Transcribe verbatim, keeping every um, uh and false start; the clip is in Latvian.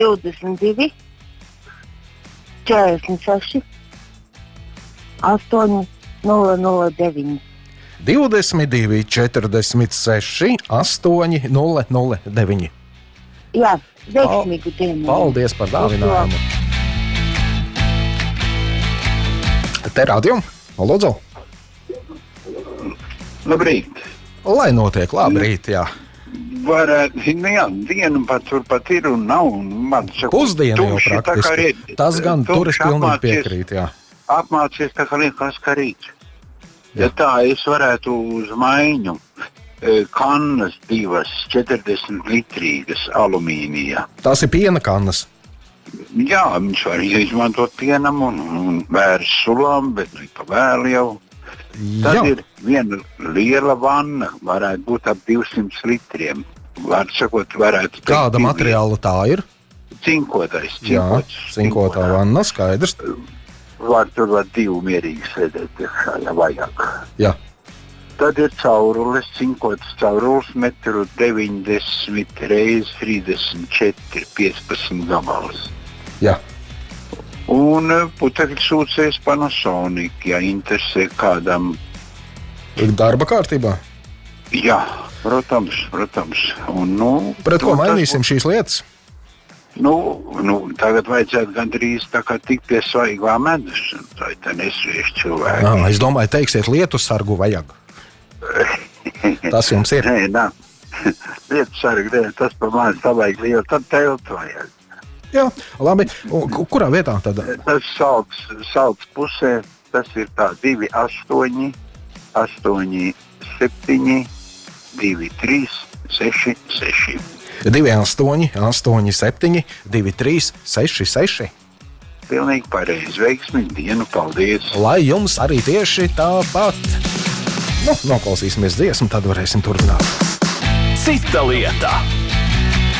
divdesmit divi, četrdesmit seši, astoņi, nulle nulle deviņi. divdesmit divi, četrdesmit seši, astoņi, nulle nulle deviņi. Jā, veiksmīgu dienu. Paldies par dāvinājumu. Te rādījum, lūdzu. Labrīt. Lai notiek, labrīt, jā. Varētu, nu jā, dienu pat tur pat ir un nav. Un man saka, Pusdienu jau tumši, praktiski. tā kā rīt. Tas gan tur es Tumši pilnīgi apmācies- piekrītu, jā. Apmācies tā kā liekas, ka rīt. Ja Jā. tā es varētu uz maiņu e, kannas divas četrdesmit litrīgas alumīnija. Tās ir piena kannas. Jā, viņš var izmantot pienam un, un vērs sulām, bet nu pa vēlu jau. Tad Jā, ir viena liela vanna, varētu būt ap divsimt litriem. Var sakot, varētu teikt, kāda divi- materiāla tā ir? Cinkotais. Jā, cinkots, cinkotā vanna, skaidrs. Var tur var divi mierīgi sēdēt, iekšā, ja vajag. Jā, Tad ir caurules, cinkotas caurules, metru deviņdesmit reiz trīsdesmit četri, piecpadsmit gabalus. jā. Un eh, putekļu sūcējs Panasonic, ja interesē kādam. Darba kārtībā. Jā, protams, protams. Un, nu, Pret ko nu, tas mainīsim šīs lietas? Nu, nu, tagad vajadzētu gandrīz tā kā tikt pie svaigā medus, un tā ir tā nesvieši cilvēki. Jā, es domāju, teiksiet, lietu sargu vajag. Tas jums ir. Nē, nā. Lietu sargi, nē, tas pa mani savajag lielu, tad teltu vajag. Jā, labi. Un ku- kurā vietā tad? Tas salds, salds pusē, tas ir tā divi astoņi, astoņi septiņi, divi trīs, seši seši. divi astoņi, astoņi septiņi, divi trīs, seši seši. Pilnīgi pareizi, veiksmīgi dienu, paldies! Lai jums arī tieši tāpat. Nu, noklausīsimies dziesmu, tad varēsim turpināt. Cita lieta.